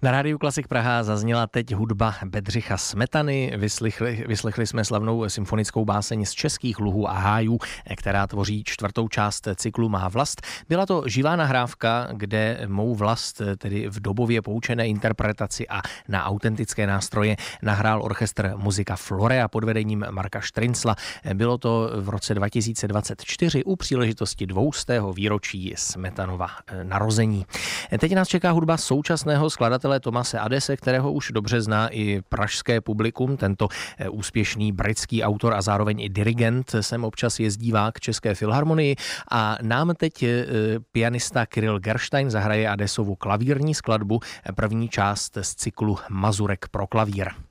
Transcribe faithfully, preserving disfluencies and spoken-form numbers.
Na Rádiu Klasik Praha zazněla teď hudba Bedřicha Smetany. Vyslechli, vyslechli jsme slavnou symfonickou báseň z českých luhů a hájů, která tvoří čtvrtou část cyklu Má vlast. Byla to živá nahrávka, kde mou vlast, tedy v dobově poučené interpretaci a na autentické nástroje, nahrál orchestr Muzika Florea pod vedením Marka Štrincla. Bylo to v roce dva tisíce dvacet čtyři u příležitosti dvoustého výročí Smetanova narození. Teď nás čeká hudba současného skladatele Thomase Adese, kterého už dobře zná i pražské publikum. Tento úspěšný britský autor a zároveň i dirigent sem občas jezdívá k České filharmonii a nám teď pianista Kirill Gerstein zahraje Adesovu klavírní skladbu, první část z cyklu Mazurek pro klavír.